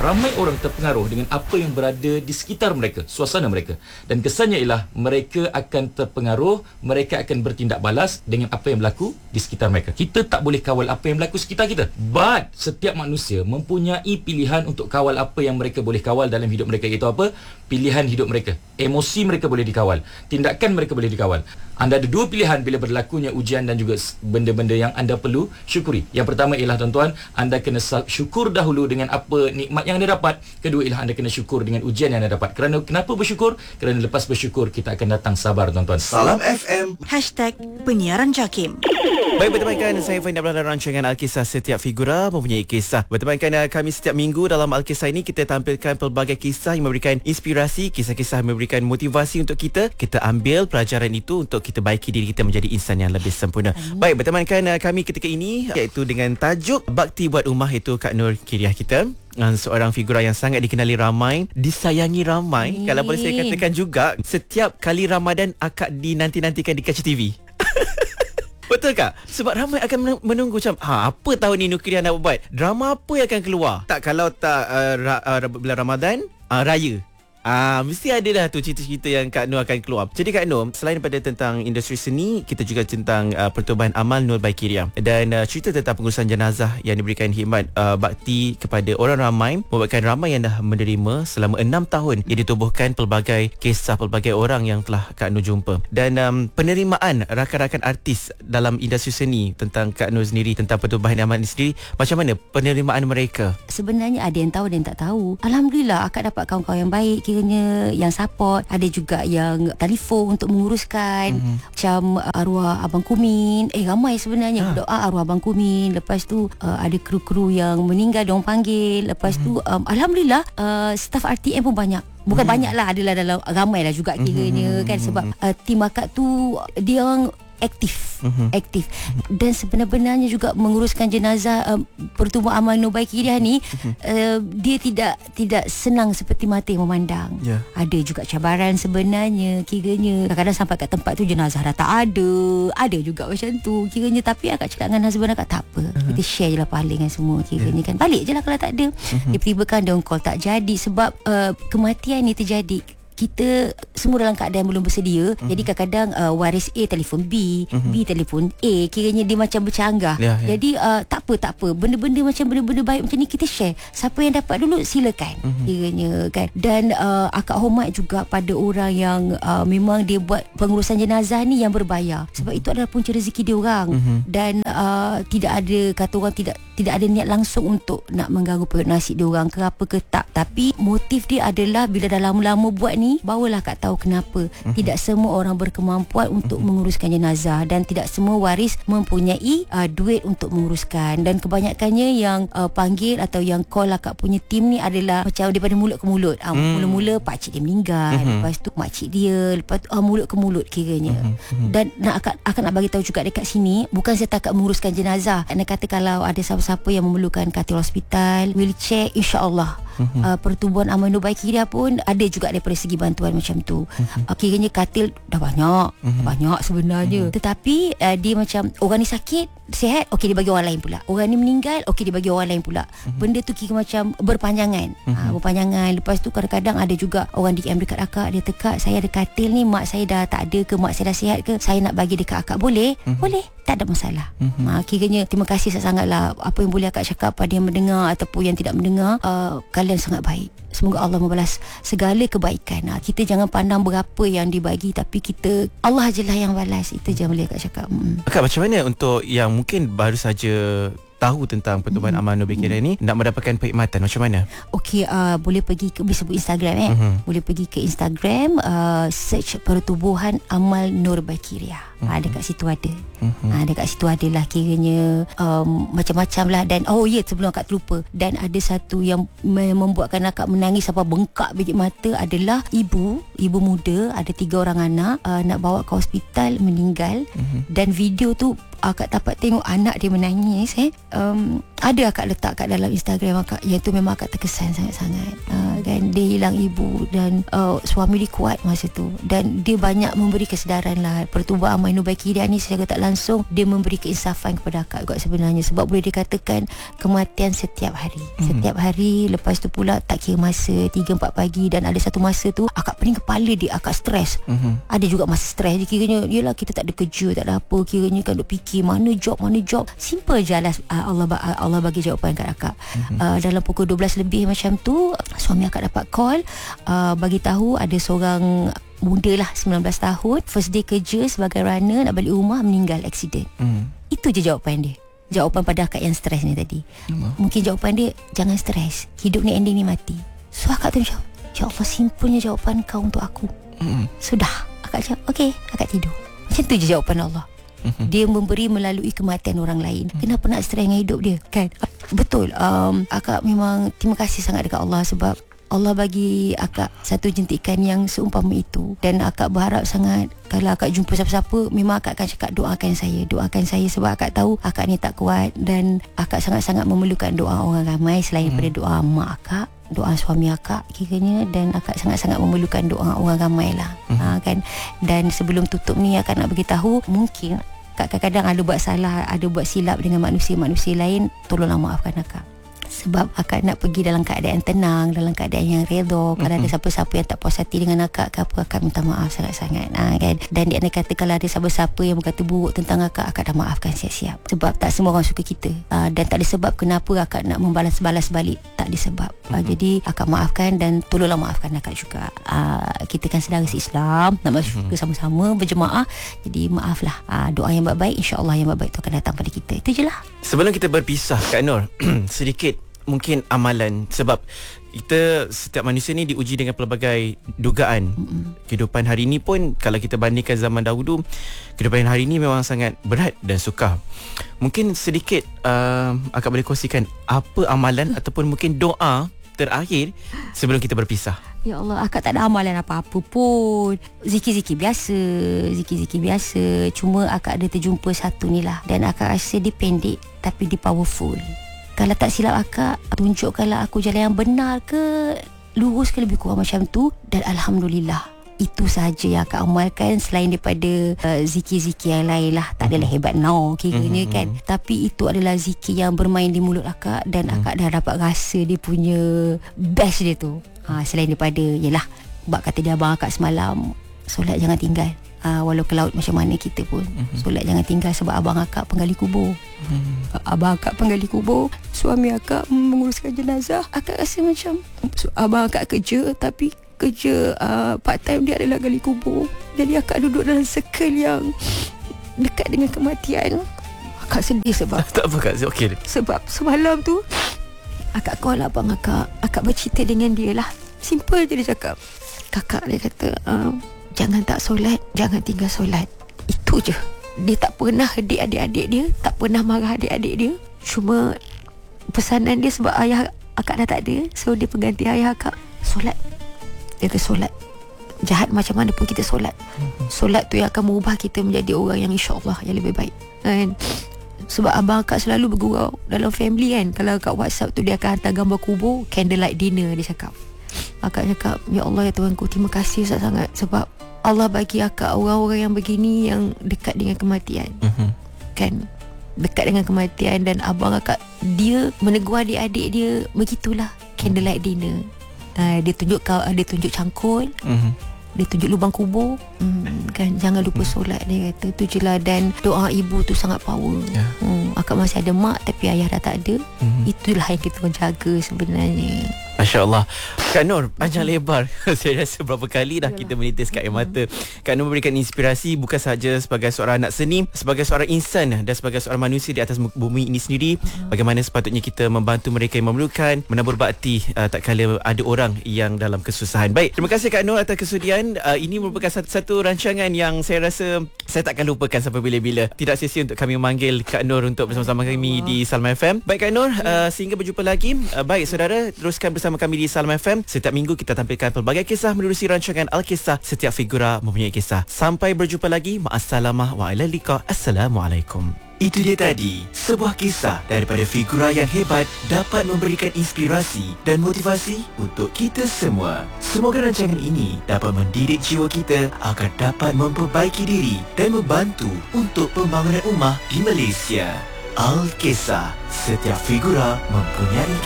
Ramai orang terpengaruh dengan apa yang berada di sekitar mereka, suasana mereka. Dan kesannya ialah mereka akan terpengaruh, mereka akan bertindak balas dengan apa yang berlaku di sekitar mereka. Kita tak boleh kawal apa yang berlaku sekitar kita. But setiap manusia mempunyai pilihan untuk kawal apa yang mereka boleh kawal dalam hidup mereka, iaitu apa? Pilihan hidup mereka. Emosi mereka boleh dikawal, tindakan mereka boleh dikawal. Anda ada dua pilihan bila berlakunya ujian dan juga benda-benda yang anda perlu syukuri. Yang pertama ialah tuan-tuan, anda kena syukur dahulu dengan apa nikmat yang anda dapat. Kedua ialah anda kena syukur dengan ujian yang anda dapat. Kerana kenapa bersyukur? Kerana lepas bersyukur kita akan datang sabar, tuan-tuan. Salam FM #Penyiaran Jakim. Baik, bertemankan saya Fain dalam rancangan Alkisah. Setiap figura mempunyai kisah. Bertemankan kami setiap minggu dalam Alkisah ini, kita tampilkan pelbagai kisah yang memberikan inspirasi, kisah-kisah yang memberikan motivasi untuk kita. Kita ambil pelajaran itu untuk kita baiki diri kita menjadi insan yang lebih sempurna. Baik, bertemankan kami ketika ini iaitu dengan tajuk Bakti Buat Rumah, itu Kak Nur Kiriah kita. Seorang figura yang sangat dikenali ramai, disayangi ramai. Kalau boleh saya katakan juga, setiap kali Ramadan akak dinanti-nantikan di Kaca TV. Betul kak? Sebab ramai akan menunggu macam, apa tahun ni Nur Kiriah nak buat? Drama apa yang akan keluar? Tak, kalau tak bulan Ramadan, raya. Mesti ada dah tu cerita-cerita yang Kak Nur akan keluar. Jadi Kak Nur, selain daripada tentang industri seni, kita juga tentang pertubuhan amal Nur by Kiriah. Dan cerita tentang pengurusan jenazah yang diberikan khidmat bakti kepada orang ramai, membuatkan ramai yang dah menerima selama 6 tahun yang ditubuhkan pelbagai kisah, pelbagai orang yang telah Kak Nur jumpa. Dan penerimaan rakan-rakan artis dalam industri seni tentang Kak Nur sendiri, tentang pertubuhan amal ini sendiri, macam mana penerimaan mereka? Sebenarnya ada yang tahu, ada yang tak tahu. Alhamdulillah akak dapat kawan-kawan yang baik, kiranya yang support. Ada juga yang telefon untuk menguruskan, macam arwah Abang Kumin. Ramai sebenarnya doa arwah Abang Kumin. Lepas tu ada kru-kru yang meninggal, diorang panggil. Lepas tu Alhamdulillah staff RTM pun banyak. Bukan banyak lah, adalah dalam ramai lah juga kiranya kan. Sebab tim akak tu dia orang aktif. Dan sebenarnya juga menguruskan jenazah pertubuhan amal Nur by Kiriah ni, dia tidak senang seperti mata yang memandang. Ada juga cabaran sebenarnya kiranya. Kadang-kadang sampai kat tempat tu jenazah dah tak ada juga macam tu kiranya. Tapi akak cakap dengan husband akak, tak apa, kita share je lah pahala dengan semua kiranya kan. Balik je lah kalau tak ada. Tiba-tiba kan dia call tak jadi. Sebab kematian ni terjadi, kita semua dalam keadaan belum bersedia. Jadi kadang-kadang waris A telefon B, B telefon A, kiranya dia macam bercanggah. Jadi tak apa, benda-benda macam benda-benda baik macam ni kita share. Siapa yang dapat dulu silakan, kiranya kan. Dan akak hormat juga pada orang yang memang dia buat pengurusan jenazah ni yang berbayar. Sebab itu adalah punca rezeki dia orang. Dan tidak ada, kata orang, tidak ada niat langsung untuk nak mengganggu perut nasi dia orang ke apa ke tak. Tapi motif dia adalah bila dah lama-lama buat ni, barulah Kak tahu kenapa tidak semua orang berkemampuan untuk menguruskan jenazah, dan tidak semua waris mempunyai duit untuk menguruskan. Dan kebanyakannya yang panggil atau yang call Kak punya tim ni adalah macam daripada mulut ke mulut. Mula-mula pakcik dia meninggal, lepas tu makcik dia, lepas tu mulut ke mulut kiranya. Dan akan nak bagi tahu juga dekat sini, bukan saya takat menguruskan jenazah. Anda kata kalau ada siapa-siapa yang memerlukan katil hospital, wheelchair, insya-Allah pertubuhan amal Nur by Kiriah pun ada juga daripada segi bantuan macam tu. Kiranya katil dah banyak sebenarnya. Tetapi dia macam orang ni sakit, sihat, okey dia bagi orang lain pula. Orang ni meninggal, okey dia bagi orang lain pula. Benda tu kira macam berpanjangan. Berpanjangan. Lepas tu kadang-kadang ada juga orang DM dekat akak, dia tekak, saya ada katil ni, mak saya dah tak ada ke, mak saya dah sihat ke, saya nak bagi dekat akak, boleh? Boleh, tak ada masalah. Kiranya terima kasih sangat-sangatlah apa yang boleh akak cakap pada yang mendengar ataupun yang tidak mendengar. Kalian sangat baik. Semoga Allah membalas segala kebaikan. Kita jangan pandang berapa yang dibagi, tapi kita, Allah je lah yang balas. Itu je boleh akak cakap. Akak, macam mana untuk yang mungkin baru saja tahu tentang pertubuhan amal Nur by Kiriah ni, nak mendapatkan perkhidmatan macam mana? Okey, boleh pergi ke, boleh sebut Instagram boleh pergi ke Instagram, search pertubuhan amal Nur by Kiriah. Dekat situ ada. Dekat situ adalah kiranya macam-macam lah. Dan sebelum akak terlupa, dan ada satu yang membuatkan akak menangis sampai bengkak bibir mata adalah ibu muda, ada 3 orang anak, nak bawa ke hospital, meninggal. Dan video tu akak dapat tengok anak dia menangis. Ada akak letak kat dalam Instagram akak, yang tu memang akak terkesan sangat-sangat. Kan dia hilang ibu dan suami dia kuat masa tu, dan dia banyak memberi kesedaran lah. Pertubuhan Amal Nur Baiki ni secara tak langsung dia memberi keinsafan kepada akak juga sebenarnya, sebab boleh dikatakan kematian setiap hari. Setiap hari. Lepas tu pula tak kira masa 3-4 pagi, dan ada satu masa tu akak pening kepala dia, akak stres. Ada juga masa stres dia, kiranya yelah kita tak ada kerja, tak ada apa, kiranya kan duk fikir mana job. Simple je lah. Allah bagi jawapan kat akak. Dalam pukul 12 lebih macam tu, suami akak dapat call, bagi tahu ada seorang muda lah, 19 tahun, first day kerja sebagai runner, nak balik rumah, meninggal aksiden. Itu je jawapan dia. Jawapan pada akak yang stres ni tadi. Mungkin jawapan dia, jangan stres, hidup ni ending ni mati. So akak tu macam, ya Allah, simpelnya jawapan kau untuk aku. Sudah. Akak macam, okey, akak tidur. Macam tu je jawapan Allah. Dia memberi melalui kematian orang lain. Kenapa nak stres dengan hidup dia, kan? Betul. Akak memang terima kasih sangat dekat Allah, sebab Allah bagi akak satu jentikan yang seumpama itu. Dan akak berharap sangat, kalau akak jumpa siapa-siapa, memang akak akan cakap doakan saya, sebab akak tahu akak ni tak kuat, dan akak sangat-sangat memerlukan doa orang ramai selain daripada doa mak akak, doa suami akak kiranya, dan akak sangat-sangat memerlukan doa orang ramai lah. Kan. Dan sebelum tutup ni, akak nak beritahu, mungkin akak kadang-kadang ada buat salah, ada buat silap dengan manusia-manusia lain. Tolonglah maafkan akak, sebab akak nak pergi dalam keadaan tenang, dalam keadaan yang redha. Kalau ada siapa-siapa yang tak puas hati dengan akak ke apa, akak minta maaf sangat-sangat. Kan? Dan dia nak kata, kalau ada siapa-siapa yang berkata buruk tentang akak dah maafkan siap-siap. Sebab tak semua orang suka kita. Dan tak ada sebab kenapa akak nak membalas-balas balik. Tak ada sebab. Jadi akak maafkan, dan tolonglah maafkan akak juga. Kita kan saudara se-Islam, nak masuk ke sama-sama berjemaah. Jadi maaflah. Doa yang baik-baik, insya-Allah yang baik-baik tu akan datang pada kita. Itu je lah. Sebelum kita berpisah, Kak Nur, sedikit mungkin amalan, sebab kita setiap manusia ni diuji dengan pelbagai dugaan. Kehidupan hari ni pun, kalau kita bandingkan zaman dahulu, kehidupan hari ni memang sangat berat dan sukar. Mungkin sedikit akak boleh kongsikan apa amalan ataupun mungkin doa terakhir sebelum kita berpisah. Ya Allah, akak tak ada amalan apa-apa pun. Zikir-zikir biasa. Cuma akak ada terjumpa satu ni lah, dan akak rasa dia pendek tapi dia powerful. Kalau tak silap akak, tunjukkanlah aku jalan yang benar ke, lurus ke, lebih kurang macam tu. Dan Alhamdulillah, itu sahaja yang akak amalkan, selain daripada zikir-zikir yang lain lah. Tak adalah hebat kiranya kan. Tapi itu adalah zikir yang bermain di mulut akak, dan akak dah dapat rasa dia punya best dia tu. Selain daripada, yelah, bab kata dia abang akak semalam, solat jangan tinggal. Walau ke laut macam mana kita pun, solat jangan tinggal, sebab abang akak penggali kubur. Abang akak penggali kubur, suami akak menguruskan jenazah. Akak rasa macam abang akak kerja, tapi kerja part time dia adalah gali kubur. Jadi akak duduk dalam circle yang dekat dengan kematian. Akak sedih sebab tak apa Kak, okey. Sebab semalam tu akak call abang akak, akak bercerita dengan dia lah. Simple je dia cakap. Kakak dia kata, jangan tak solat, jangan tinggal solat. Itu je. Dia tak pernah hedik adik-adik dia, tak pernah marah adik-adik dia. Cuma pesanan dia, sebab ayah akak dah tak ada, so dia pengganti ayah akak, solat. Dia kata solat. Jahat macam mana pun kita solat. Solat tu yang akan mengubah kita menjadi orang yang insya-Allah yang lebih baik. And sebab abang akak selalu bergurau dalam family kan, kalau kat WhatsApp tu dia akan hantar gambar kubur, candlelight dinner dia cakap. Akak cakap, ya Allah ya Tuhanku, terima kasih sangat, sebab Allah bagi akak orang-orang yang begini, yang dekat dengan kematian. Kan, dekat dengan kematian. Dan abang akak, dia menegur adik-adik dia, begitulah candlelight dinner. Dia tunjuk cangkul, dia tunjuk lubang kubur, kan, jangan lupa solat, dia kata. Tu je lah. Dan doa ibu tu sangat power. Akak masih ada mak, tapi ayah dah tak ada. Itulah yang kita jaga sebenarnya. Masya Allah. Kak Nur, panjang lebar saya rasa berapa kali dah kita menitiskan air mata. Kak Nur memberikan inspirasi bukan sahaja sebagai seorang anak seni, sebagai seorang insan dan sebagai seorang manusia di atas bumi ini sendiri. Bagaimana sepatutnya kita membantu mereka yang memerlukan, menabur bakti tak kala ada orang yang dalam kesusahan. Baik, terima kasih Kak Nur atas kesudian. Ini merupakan satu rancangan yang saya rasa saya takkan lupakan sampai bila-bila. Tidak sia-sia untuk kami memanggil Kak Nur untuk bersama-sama kami di Salma FM. Baik Kak Nur, sehingga berjumpa lagi. Baik saudara, teruskan bersama kami di Salma FM. Setiap minggu kita tampilkan pelbagai kisah menerusi rancangan Al-Kisah. Setiap figura mempunyai kisah. Sampai berjumpa lagi. Ma'assalamah wa ila liqa. Assalamualaikum. Itu dia tadi, sebuah kisah daripada figura yang hebat dapat memberikan inspirasi dan motivasi untuk kita semua. Semoga rancangan ini dapat mendidik jiwa kita agar dapat memperbaiki diri dan membantu untuk pembangunan ummah di Malaysia. Al-Kisah, setiap figura mempunyai